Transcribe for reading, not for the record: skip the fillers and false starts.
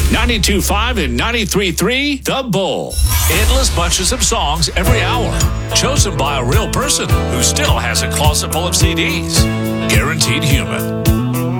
92.5 and 93.3 The Bull. Endless bunches of songs every hour. Chosen by a real person who still has a closet full of CDs. Guaranteed human.